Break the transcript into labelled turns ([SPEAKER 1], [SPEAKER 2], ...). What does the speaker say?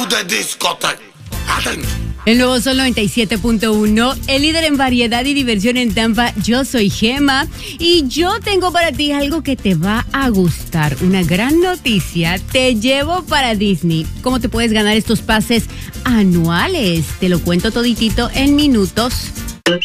[SPEAKER 1] de discoteca. Atento.
[SPEAKER 2] El nuevo Sol 97.1, el líder en variedad y diversión en Tampa. Yo soy Gema y yo tengo para ti algo que te va a gustar. Una gran noticia. Te llevo para Disney. ¿Cómo te puedes ganar estos pases anuales? Te lo cuento toditito en minutos.